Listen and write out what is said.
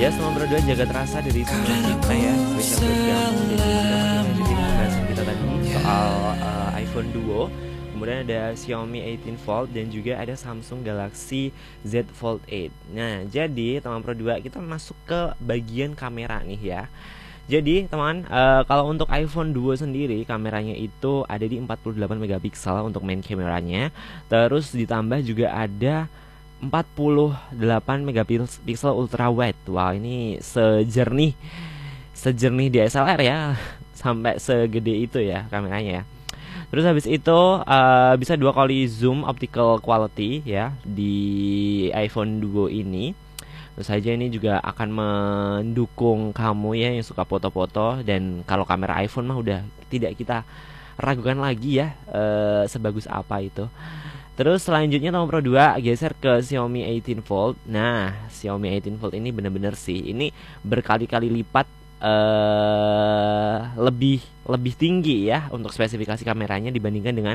Yes, nomor berdua jaga terasa dari semua kita ya, spesial buat kamu. Jadi kita masih lanjutin pembahasan kita tadi soal iPhone Duo. Kemudian ada Xiaomi 18 Fold dan juga ada Samsung Galaxy Z Fold 8. Nah, jadi teman Pro 2 kita masuk ke bagian kamera nih ya. Jadi teman, kalau untuk iPhone Duo sendiri kameranya itu ada di 48 megapiksel untuk main kameranya. Terus ditambah juga ada 48 megapiksel ultra wide. Wah, ini sejernih DSLR ya. Sampai segede itu ya kameranya ya. Terus habis itu bisa 2 kali zoom optical quality ya di iPhone Duo ini. Terus saja ini juga akan mendukung kamu ya yang suka foto-foto, dan kalau kamera iPhone mah udah tidak kita ragukan lagi ya sebagus apa itu. Terus selanjutnya nomor Pro 2 geser ke Xiaomi 18 Fold. Nah, Xiaomi 18 Fold ini benar-benar sih ini berkali-kali lipat lebih tinggi ya untuk spesifikasi kameranya dibandingkan dengan